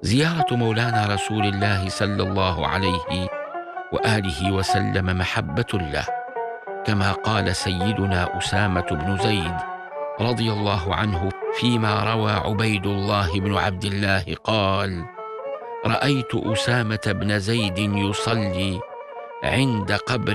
زيارة مولانا رسول الله صلى الله عليه وآله وسلم محبة له، كما قال سيدنا أسامة بن زيد رضي الله عنه فيما روى عبيد الله بن عبد الله قال: رأيت أسامة بن زيد يصلي عند قبر